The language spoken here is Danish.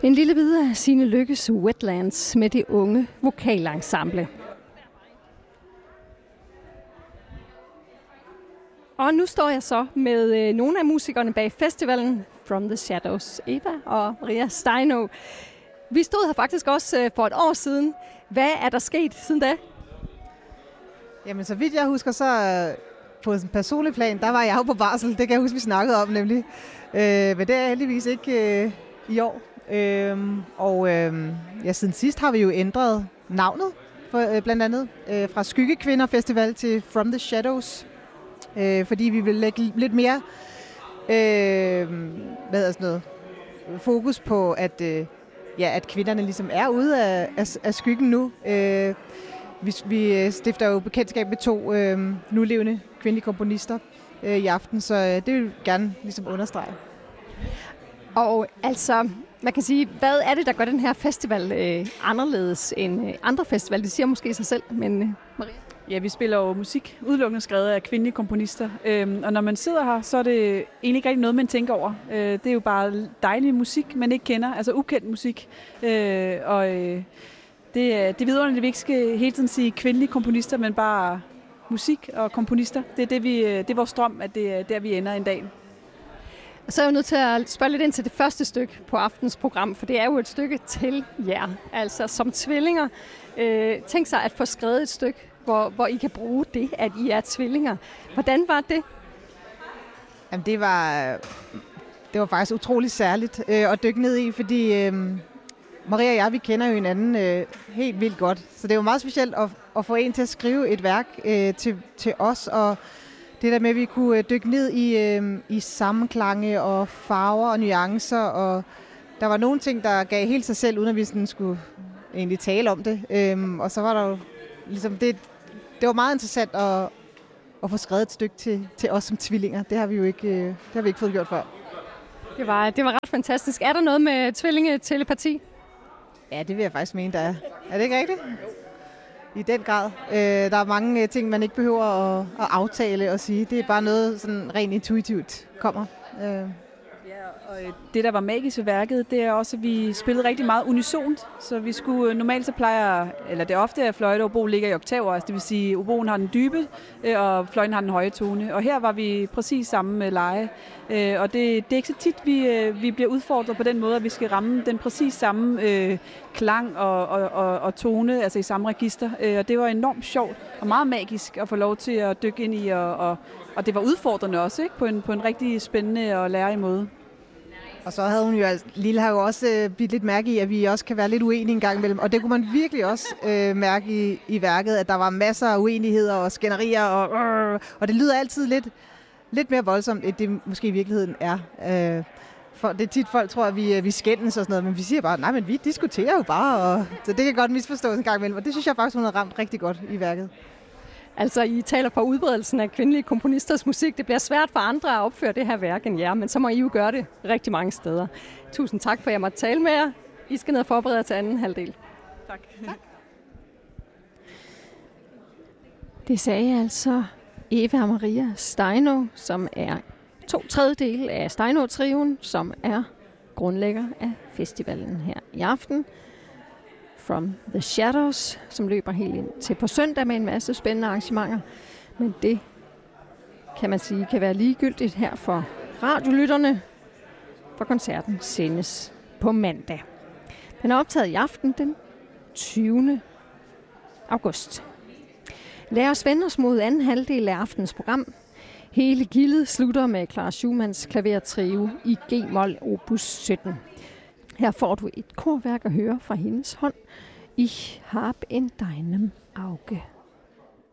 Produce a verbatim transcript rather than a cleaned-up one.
En lille bid af Signe Lykkes Wetlands med det unge vokalensemble. Og nu står jeg så med nogle af musikerne bag festivalen, From the Shadows, Eva og Maria Steino. Vi stod her faktisk også for et år siden. Hvad er der sket siden da? Jamen, så vidt jeg husker, så på en personlig plan, der var jeg jo på barsel. Det kan jeg huske, vi snakkede om nemlig. Øh, men det er heldigvis ikke øh, i år. Øh, og øh, ja, siden sidst har vi jo ændret navnet, for, øh, blandt andet øh, fra Skyggekvinder Festival til From the Shadows. Øh, fordi vi vil lægge lidt mere øh, hvad hedder sådan noget, fokus på, at, øh, ja, at kvinderne ligesom er ude af, af, af skyggen nu. Øh, vi, vi stifter jo bekendtskab med to øh, nulevende kvindelige komponister øh, i aften, så øh, det vil vi gerne ligesom understrege. Og altså, man kan sige, hvad er det, der gør den her festival øh, anderledes end øh, andre festivaler? Det siger måske sig selv, men øh, Maria? Ja, vi spiller jo musik udelukkende skrevet af kvindelige komponister, øhm, og når man sidder her, så er det egentlig ikke rigtig noget, man tænker over. Øh, det er jo bare dejlig musik, man ikke kender, altså ukendt musik, øh, og øh, det, det er vidunderligt, at vi ikke skal hele tiden sige kvindelige komponister, men bare musik og komponister. Det er, det, vi, det er vores drøm, at det er der, vi ender en dag. Så er jeg nødt til at spørge lidt ind til det første stykke på aftens program, for det er jo et stykke til jer, altså som tvillinger. Øh, tænk sig at få skrevet et stykke, Hvor, hvor I kan bruge det, at I er tvillinger. Hvordan var det? Jamen, det var, det var faktisk utroligt særligt øh, at dykke ned i, fordi øh, Maria og jeg, vi kender jo hinanden øh, helt vildt godt. Så det er jo meget specielt at, at få en til at skrive et værk øh, til, til os, og det der med, at vi kunne dykke ned i, øh, i sammenklange og farver og nuancer, og der var nogle ting, der gav helt sig selv, uden at vi sådan skulle egentlig tale om det. Øh, og så var der jo ligesom det, det var meget interessant at, at få skrevet et stykke til, til os som tvillinger. Det har vi jo ikke, det har vi ikke fået gjort før. Det var, det var ret fantastisk. Er der noget med tvillingetelepati? Ja, det vil jeg faktisk mene, der er. Er det ikke rigtigt? I den grad. Øh, der er mange ting, man ikke behøver at, at aftale og sige. Det er bare noget, sådan rent intuitivt kommer. Øh. Og det, der var magisk ved værket, det er også, at vi spillede rigtig meget unisont. Så vi skulle normalt så plejer, eller det er ofte, at fløjte og obo ligger i oktaver. Altså det vil sige, at oboen har den dybe, og fløjten har den høje tone. Og her var vi præcis samme med leje. Og det, det er ikke så tit, vi, vi bliver udfordret på den måde, at vi skal ramme den præcis samme øh, klang og, og, og, og tone, altså i samme register. Og det var enormt sjovt og meget magisk at få lov til at dykke ind i. Og, og, og det var udfordrende også, ikke? På en, på en rigtig spændende og lærerig måde. Og så havde hun jo, Lille har jo også øh, bidt lidt mærke i, at vi også kan være lidt uenige en gang imellem. Og det kunne man virkelig også øh, mærke i, i værket, at der var masser af uenigheder og skænderier. Og, øh, og det lyder altid lidt, lidt mere voldsomt, end det måske i virkeligheden er. Øh, for det er tit folk tror, at vi, vi skændes og sådan noget, men vi siger bare, nej, men vi diskuterer jo bare. Og, så det kan godt misforstås en gang imellem. Og det synes jeg faktisk, hun har ramt rigtig godt i værket. Altså, I taler for udbredelsen af kvindelige komponisters musik. Det bliver svært for andre at opføre det her værk end jer, men så må I jo gøre det rigtig mange steder. Tusind tak for, at jeg måtte tale med jer. I skal ned og forberede jer til anden halvdel. Tak. tak. Det sagde altså Eva og Maria Steino, som er to tredjedele af Steino-trioen, som er grundlægger af festivalen her i aften. From the Shadows, som løber helt ind til på søndag med en masse spændende arrangementer. Men det kan man sige kan være ligegyldigt her for radiolytterne, for koncerten sendes på mandag. Den er optaget i aften den tyvende august. Lad os vende os mod anden halvdel af aftens program. Hele gildet slutter med Clara Schumanns klavertrio i G-mol opus sytten. Her får du et korværk at høre fra hendes hånd. Ich hab in deinem Auge.